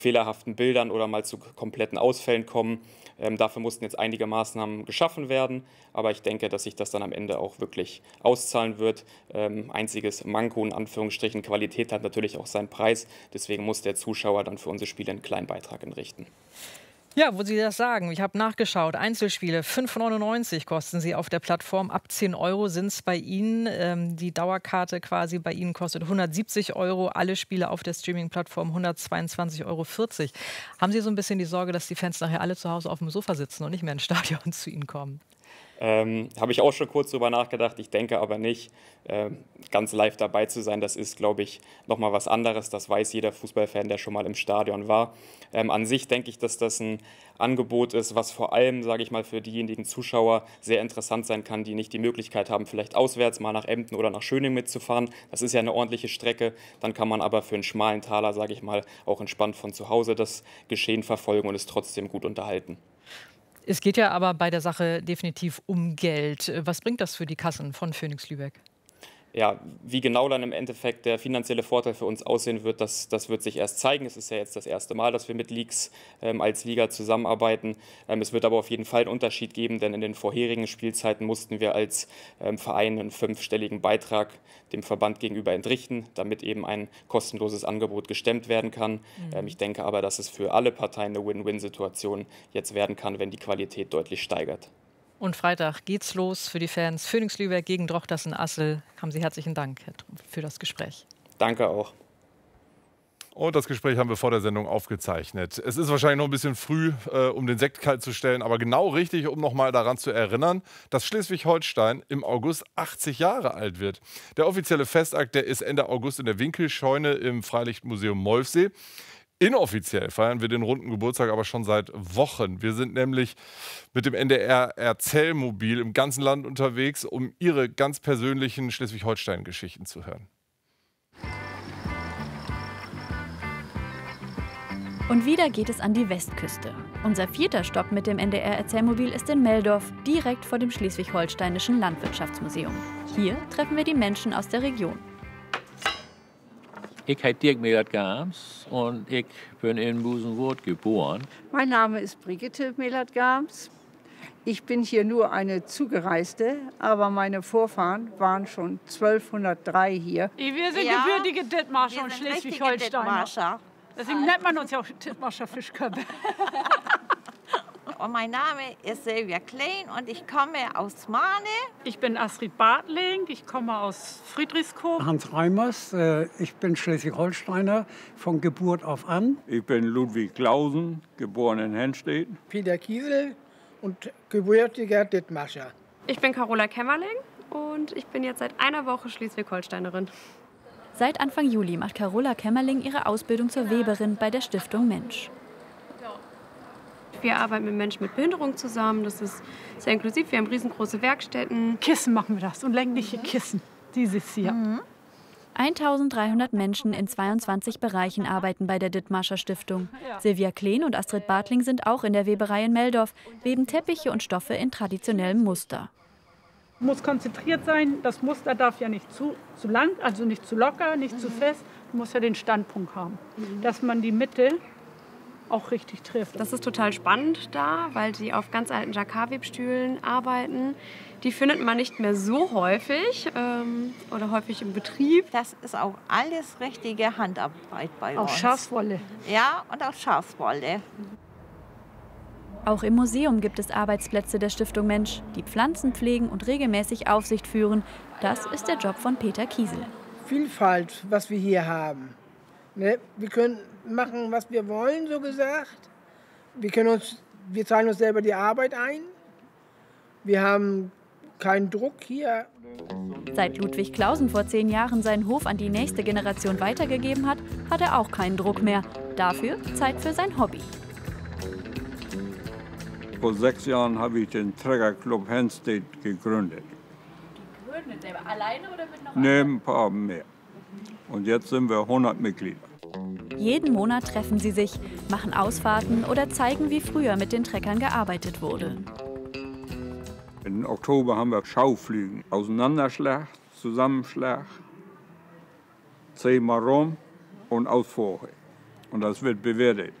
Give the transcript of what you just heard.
fehlerhaften Bildern oder mal zu kompletten Ausfällen kommen. Dafür mussten jetzt einige Maßnahmen geschaffen werden, aber ich denke, dass sich das dann am Ende auch wirklich auszahlen wird. Einziges Manko in Anführungsstrichen, Qualität hat natürlich auch seinen Preis, deswegen muss der Zuschauer dann für unsere Spiele einen kleinen Beitrag entrichten. Ja, wo Sie das sagen, ich habe nachgeschaut. Einzelspiele 5,99 kosten sie auf der Plattform. Ab 10 Euro sind es bei Ihnen. Die Dauerkarte quasi bei Ihnen kostet 170 Euro. Alle Spiele auf der Streaming-Plattform 122,40 Euro. Haben Sie so ein bisschen die Sorge, dass die Fans nachher alle zu Hause auf dem Sofa sitzen und nicht mehr ins Stadion zu Ihnen kommen? Habe ich auch schon kurz drüber nachgedacht. Ich denke aber nicht, ganz live dabei zu sein. Das ist, glaube ich, nochmal was anderes. Das weiß jeder Fußballfan, der schon mal im Stadion war. An sich denke ich, dass das ein Angebot ist, was vor allem, sage ich mal, für diejenigen Zuschauer sehr interessant sein kann, die nicht die Möglichkeit haben, vielleicht auswärts mal nach Emden oder nach Schöning mitzufahren. Das ist ja eine ordentliche Strecke. Dann kann man aber für einen schmalen Taler, sage ich mal, auch entspannt von zu Hause das Geschehen verfolgen und ist trotzdem gut unterhalten. Es geht ja aber bei der Sache definitiv um Geld. Was bringt das für die Kassen von Phoenix Lübeck? Ja, wie genau dann im Endeffekt der finanzielle Vorteil für uns aussehen wird, das wird sich erst zeigen. Es ist ja jetzt das erste Mal, dass wir mit Leagues als Liga zusammenarbeiten. Es wird aber auf jeden Fall einen Unterschied geben, denn in den vorherigen Spielzeiten mussten wir als Verein einen 5-stelligen Beitrag dem Verband gegenüber entrichten, damit eben ein kostenloses Angebot gestemmt werden kann. Ich denke aber, dass es für alle Parteien eine Win-Win-Situation jetzt werden kann, wenn die Qualität deutlich steigert. Und Freitag geht's los für die Fans. Phoenix Lübeck gegen Drochtersen-Assel. Haben Sie herzlichen Dank, Herr Trumpf, für das Gespräch. Danke auch. Und das Gespräch haben wir vor der Sendung aufgezeichnet. Es ist wahrscheinlich noch ein bisschen früh, um den Sekt kalt zu stellen, aber genau richtig, um noch mal daran zu erinnern, dass Schleswig-Holstein im August 80 Jahre alt wird. Der offizielle Festakt, der ist Ende August in der Winkelscheune im Freilichtmuseum Molfsee. Inoffiziell feiern wir den runden Geburtstag aber schon seit Wochen. Wir sind nämlich mit dem NDR Erzählmobil im ganzen Land unterwegs, um Ihre ganz persönlichen Schleswig-Holstein-Geschichten zu hören. Und wieder geht es an die Westküste. Unser 4. Stopp mit dem NDR Erzählmobil ist in Meldorf, direkt vor dem Schleswig-Holsteinischen Landwirtschaftsmuseum. Hier treffen wir die Menschen aus der Region. Ich heiße Dirk Mehlert-Gams und ich bin in Busenwurth geboren. Mein Name ist Brigitte Mehlert-Gams. Ich bin hier nur eine Zugereiste, aber meine Vorfahren waren schon 1203 hier. Wir sind gebürtige Dithmarscher und Schleswig-Holsteiner. Deswegen nennt man uns ja auch Dithmarscher Fischköppe. Und mein Name ist Silvia Klein und ich komme aus Mahne. Ich bin Astrid Bartling, ich komme aus Friedrichskoog. Hans Reimers, ich bin Schleswig-Holsteiner von Geburt auf an. Ich bin Ludwig Clausen, geboren in Henstedt. Peter Kiesel und gebürtiger Dithmarscher. Ich bin Carola Kämmerling und ich bin jetzt seit einer Woche Schleswig-Holsteinerin. Seit Anfang Juli macht Carola Kämmerling ihre Ausbildung zur Weberin bei der Stiftung Mensch. Wir arbeiten mit Menschen mit Behinderung zusammen. Das ist sehr inklusiv. Wir haben riesengroße Werkstätten. Kissen machen wir das und längliche Kissen. Dieses hier. 1300 Menschen in 22 Bereichen arbeiten bei der Dithmarscher Stiftung. Silvia Klein und Astrid Bartling sind auch in der Weberei in Meldorf, weben Teppiche und Stoffe in traditionellem Muster. Muss konzentriert sein. Das Muster darf ja nicht zu lang, also nicht zu locker, nicht zu fest. Muss ja den Standpunkt haben, dass man die Mitte auch richtig trifft. Das ist total spannend da, weil sie auf ganz alten Jacquard-Webstühlen arbeiten. Die findet man nicht mehr so häufig oder häufig im Betrieb. Das ist auch alles richtige Handarbeit bei uns. Aus Schafswolle. Ja, und aus Schafswolle. Auch im Museum gibt es Arbeitsplätze der Stiftung Mensch, die Pflanzen pflegen und regelmäßig Aufsicht führen. Das ist der Job von Peter Kiesel. Vielfalt, was wir hier haben. Ne? Wir können machen, was wir wollen, so gesagt. Wir zahlen uns selber die Arbeit ein. Wir haben keinen Druck hier. Seit Ludwig Clausen vor 10 Jahren seinen Hof an die nächste Generation weitergegeben hat, hat er auch keinen Druck mehr. Dafür Zeit für sein Hobby. Vor 6 Jahren habe ich den Trägerclub Henstedt gegründet. Gegründet? Selber alleine oder mit noch ein paar mehr. Und jetzt sind wir 100 Mitglieder. Jeden Monat treffen sie sich, machen Ausfahrten oder zeigen, wie früher mit den Treckern gearbeitet wurde. Im Oktober haben wir Schauflügen. Auseinanderschlag, Zusammenschlag, 10-mal rum und Ausfuhr. und das wird bewertet.